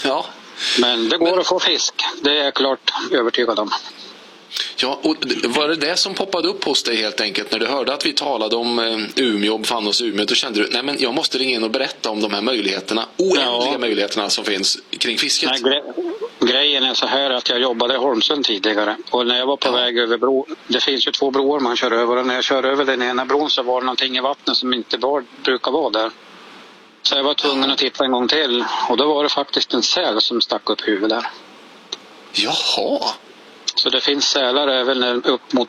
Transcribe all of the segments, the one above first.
Ja. Men det går att få fisk. Det är jag klart övertygad om. Ja, och var det som poppade upp hos dig helt enkelt när du hörde att vi talade om Umeå och befann oss i Umeå? Då kände du, nej men jag måste ringa in och berätta om de här möjligheterna, oändliga möjligheterna som finns kring fisket. Nej, grejen är så här att jag jobbade i Holmsund tidigare. Och när jag var på väg över bro, det finns ju 2 broar man kör över. Och när jag kör över den ena bron så var det någonting i vattnet som inte brukar vara där. Så jag var tvungen att titta en gång till. Och då var det faktiskt en säl som stack upp huvudet där. Jaha. Så det finns sälar även upp mot,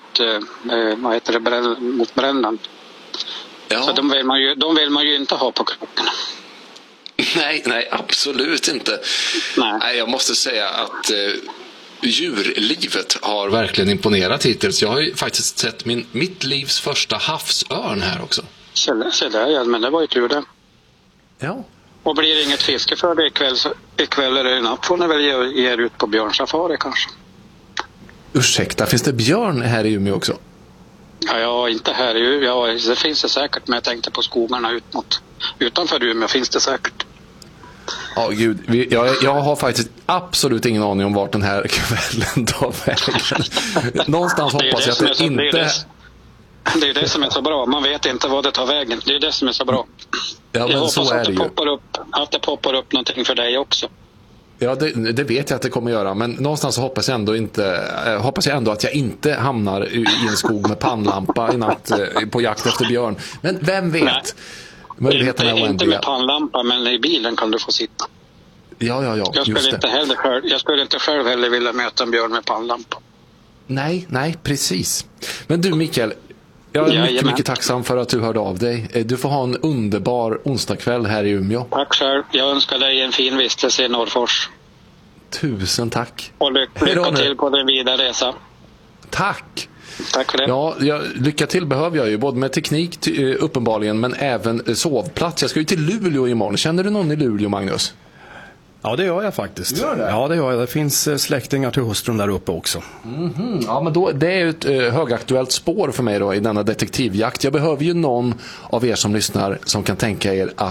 mot Brännland. Ja. Så de vill man ju inte ha på kroken. Nej, absolut inte. Nej, jag måste säga att djurlivet har verkligen imponerat hittills. Jag har ju faktiskt sett mitt livs första havsörn här också. Så där, ja, men det var ju tur det. Ja. Och blir det inget fiske för det ikväll eller natt får ni väl ge er ut på björnsafari kanske. Ursäkta, finns det björn här i Umeå också? Ja, inte här i Umeå. Ja, det finns det säkert, men jag tänkte på skogarna utanför Umeå finns det säkert. Ja, gud. Jag har faktiskt absolut ingen aning om vart den här kvällen tar vägen. Någonstans hoppas jag att det inte... Det är det som är så bra. Man vet inte vad det tar vägen. Det är det som är så bra. Ja, men jag hoppas så är att det poppar upp någonting för dig också. Ja, det vet jag att det kommer göra. Men någonstans hoppas jag ändå att jag inte hamnar i en skog med pannlampa i natt på jakt efter björn. Men vem vet? Nej. Möjligheterna är oändliga. Inte med pannlampa, men i bilen kan du få sitta. Ja, Jag skulle inte själv heller vilja möta en björn med pannlampa. Nej, precis. Men du, Mikael, jag är mycket tacksam för att du hörde av dig. Du får ha en underbar onsdagkväll här i Umeå. Tack själv. Jag önskar dig en fin vistelse i Norrfors. Tusen tack. Och lycka till på din vidare resa. Tack. Tack för det. Ja, lycka till behöver jag ju, både med teknik uppenbarligen, men även sovplats. Jag ska ju till Luleå imorgon. Känner du någon i Luleå, Magnus? Ja, det gör jag faktiskt. Gör det? Ja, det gör jag. Det finns släktingar till hustrun där uppe också. Ja, men då, det är ett högaktuellt spår för mig då i denna detektivjakt. Jag behöver ju någon av er som lyssnar som kan tänka er att